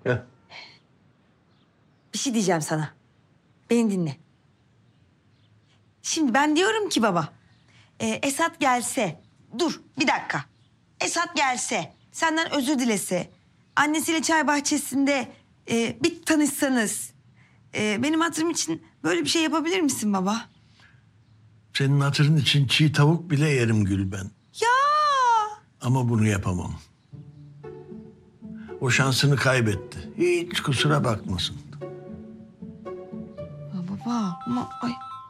Heh. Bir şey diyeceğim sana. Beni dinle. Şimdi ben diyorum ki baba, Esat gelse, dur bir dakika. Esat gelse, senden özür dilese, annesiyle çay bahçesinde bir tanışsanız, benim hatırım için böyle bir şey yapabilir misin baba? Senin hatırın için çiğ tavuk bile yerim Gülben. Ya! Ama bunu yapamam. O şansını kaybetti. Hiç kusura bakmasın. Ya baba ama ay.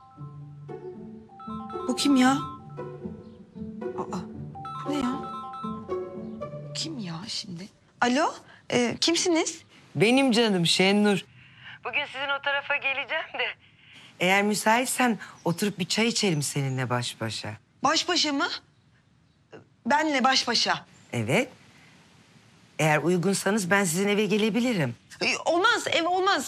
Bu kim ya? Aa, bu ne ya? Kim ya şimdi? Alo, kimsiniz? Benim canım Şenur. Bugün sizin o tarafa geleceğim de. Eğer müsaitsen oturup bir çay içelim seninle baş başa. Baş başa mı? Benle baş başa. Evet. Eğer uygunsanız ben sizin eve gelebilirim. Olmaz, ev olmaz.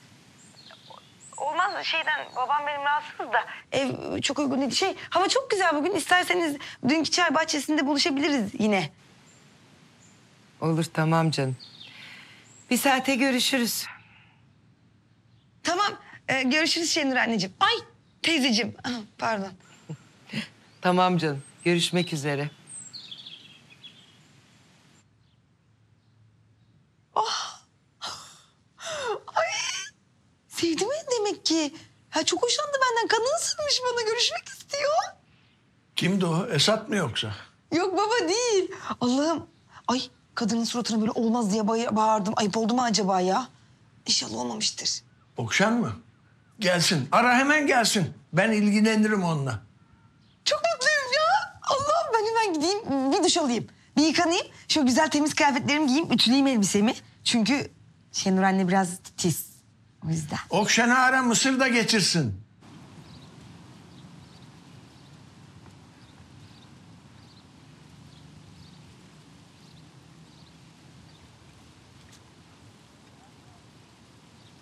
Olmaz şeyden, babam benim rahatsız da. Ev çok uygun değil. Hava çok güzel bugün. İsterseniz dünkü çay bahçesinde buluşabiliriz yine. Olur tamam canım. Bir saate görüşürüz. Tamam, görüşürüz Şenur anneciğim. Ay teyzeciğim, ah, pardon. Tamam canım. Görüşmek üzere. Sevdi mi demek ki? Ha, çok hoşlandı benden. Kanını ısırmış bana. Görüşmek istiyor. Kimdi o? Esat mı yoksa? Yok baba değil. Allah'ım. Ay kadının suratına böyle olmaz diye bağırdım. Ayıp oldu mu acaba ya? İnşallah olmamıştır. Okşan mı? Gelsin. Ara hemen gelsin. Ben ilgilenirim onunla. Çok mutluyum ya. Allah'ım ben hemen gideyim bir duş alayım. Bir yıkanayım. Şu güzel temiz kıyafetlerimi giyeyim. Ütüleyeyim elbisemi. Çünkü Şenur anne biraz titiz. O yüzden. Okşan'ı ara, mısır da getirsin.